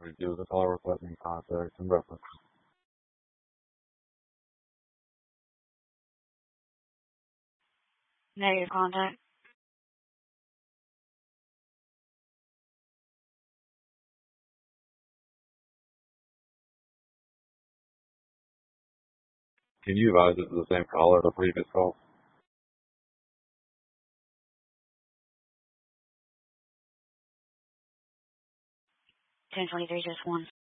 review the caller requesting contact and reference. Negative contact. Can you advise this is the same caller as the previous call? 1023, just one.